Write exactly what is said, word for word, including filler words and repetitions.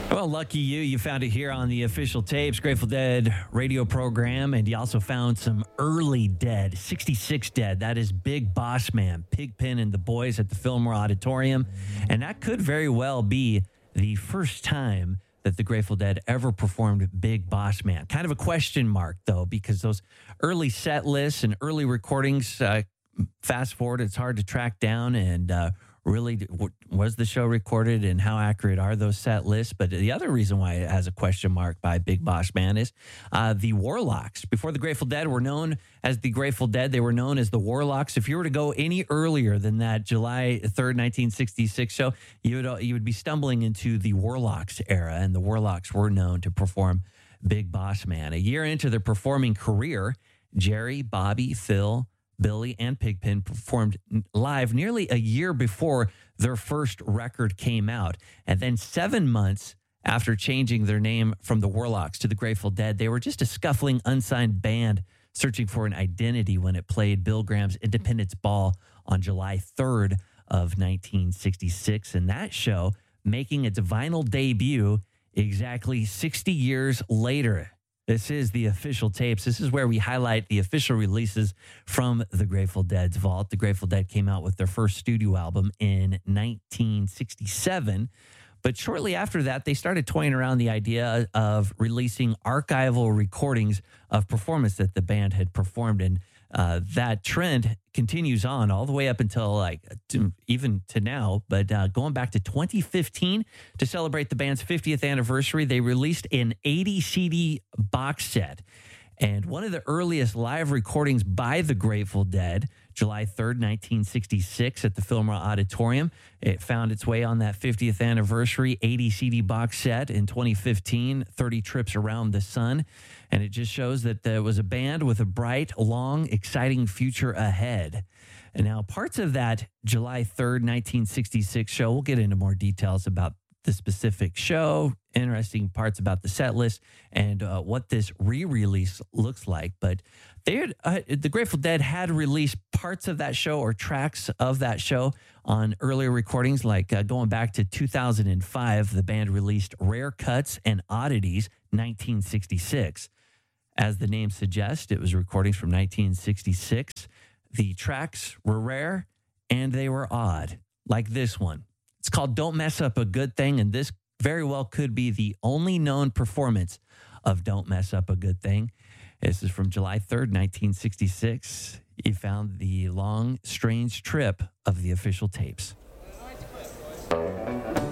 Well, lucky you. You found it here on the Official Tapes, Grateful Dead radio program, and you also found some early Dead, sixty-six Dead. That is Big Boss Man, Pigpen and the Boys at the Fillmore Auditorium. And that could very well be the first time that the Grateful Dead ever performed Big Boss Man. Kind of a question mark, though, because those early set lists and early recordings, uh, fast forward, it's hard to track down and uh, really w- was the show recorded and how accurate are those set lists. But the other reason why it has a question mark by Big Boss Man is uh, the Warlocks. Before the Grateful Dead were known as the Grateful Dead, they were known as the Warlocks. If you were to go any earlier than that July third, nineteen sixty-six show, you would, you would be stumbling into the Warlocks era, and the Warlocks were known to perform Big Boss Man. A year into their performing career, Jerry, Bobby, Phil, Billy, and Pigpen performed live nearly a year before their first record came out. And then seven months after changing their name from the Warlocks to the Grateful Dead, they were just a scuffling, unsigned band searching for an identity when it played Bill Graham's Independence Ball on July third of nineteen sixty-six. And that show making its vinyl debut exactly sixty years later. This is the Official Tapes. This is where we highlight the official releases from the Grateful Dead's vault. The Grateful Dead came out with their first studio album in nineteen sixty-seven. But shortly after that, they started toying around the idea of releasing archival recordings of performance that the band had performed. And uh, that trend continues on all the way up until like to, even to now. But uh, going back to twenty fifteen to celebrate the band's fiftieth anniversary, they released an eighty C D box set. And one of the earliest live recordings by the Grateful Dead, July third, nineteen sixty-six at the Fillmore Auditorium. It found its way on that fiftieth anniversary eighty C D box set in twenty fifteen, thirty Trips Around the Sun. And it just shows that there was a band with a bright, long, exciting future ahead. And now parts of that July third, nineteen sixty-six show, we'll get into more details about the specific show, interesting parts about the set list, and uh, what this re-release looks like. But they had, uh, the Grateful Dead had released parts of that show or tracks of that show on earlier recordings, like uh, going back to two thousand five, the band released Rare Cuts and Oddities, nineteen sixty-six. As the name suggests, it was recordings from nineteen sixty-six. The tracks were rare and they were odd, like this one. It's called Don't Mess Up a Good Thing, and this very well could be the only known performance of Don't Mess Up a Good Thing. This is from July third, nineteen sixty-six. You found the long, strange trip of the Official Tapes.